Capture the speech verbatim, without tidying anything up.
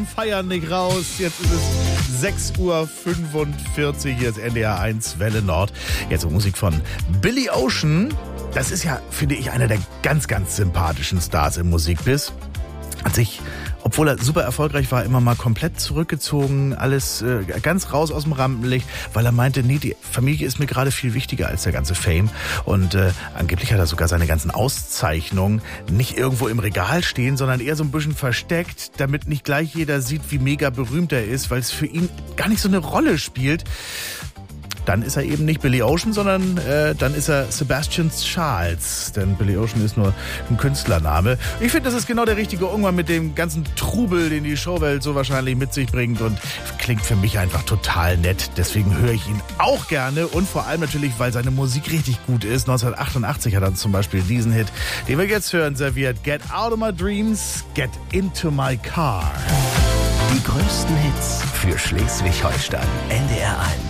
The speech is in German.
dem Feiern nicht raus. Jetzt ist es sechs Uhr fünfundvierzig. Hier ist N D R eins Welle Nord. Jetzt Musik von Billy Ocean. Das ist ja, finde ich, einer der ganz, ganz sympathischen Stars im Musikbiz. Hat sich, obwohl er super erfolgreich war, immer mal komplett zurückgezogen, alles äh, ganz raus aus dem Rampenlicht, weil er meinte, nee, die Familie ist mir gerade viel wichtiger als der ganze Fame. Und äh, angeblich hat er sogar seine ganzen Auszeichnungen nicht irgendwo im Regal stehen, sondern eher so ein bisschen versteckt, damit nicht gleich jeder sieht, wie mega berühmt er ist, weil es für ihn gar nicht so eine Rolle spielt. Dann ist er eben nicht Billy Ocean, sondern äh, dann ist er Sebastian Charles. Denn Billy Ocean ist nur ein Künstlername. Ich finde, das ist genau der richtige Umgang mit dem ganzen Trubel, den die Showwelt so wahrscheinlich mit sich bringt. Und klingt für mich einfach total nett. Deswegen höre ich ihn auch gerne. Und vor allem natürlich, weil seine Musik richtig gut ist. neunzehnhundertachtundachtzig hat er zum Beispiel diesen Hit, den wir jetzt hören, serviert. Get out of my dreams, get into my car. Die größten Hits für Schleswig-Holstein. N D R eins.